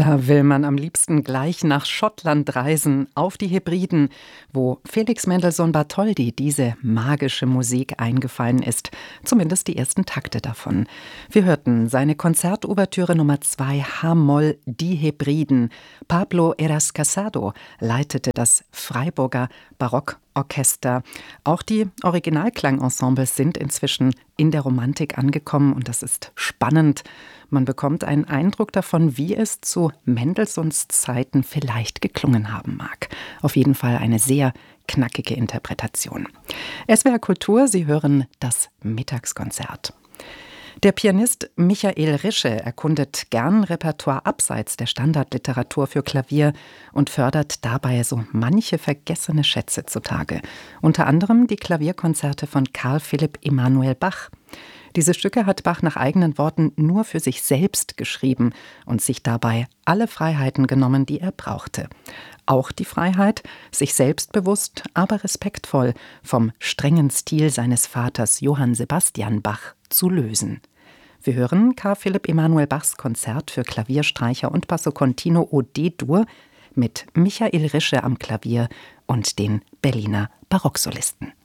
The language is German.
Da will man am liebsten gleich nach Schottland reisen, auf die Hebriden, wo Felix Mendelssohn Bartholdy diese magische Musik eingefallen ist, zumindest die ersten Takte davon. Wir hörten seine Konzertouvertüre Nummer 2 H-Moll Die Hebriden. Pablo Heras Casado leitete das Freiburger Barockorchester. Auch die Originalklangensembles sind inzwischen in der Romantik angekommen und das ist spannend. Man bekommt einen Eindruck davon, wie es zu Mendelssohns Zeiten vielleicht geklungen haben mag. Auf jeden Fall eine sehr knackige Interpretation. SWR Kultur, Sie hören das Mittagskonzert. Der Pianist Michael Rische erkundet gern Repertoire abseits der Standardliteratur für Klavier und fördert dabei so manche vergessene Schätze zutage. Unter anderem die Klavierkonzerte von Carl Philipp Emanuel Bach. Diese Stücke hat Bach nach eigenen Worten nur für sich selbst geschrieben und sich dabei alle Freiheiten genommen, die er brauchte. Auch die Freiheit, sich selbstbewusst, aber respektvoll vom strengen Stil seines Vaters Johann Sebastian Bach zu lösen. Wir hören Carl Philipp Emanuel Bachs Konzert für Klavier, Streicher und Basso Continuo au D-Dur mit Michael Rische am Klavier und den Berliner Barocksolisten.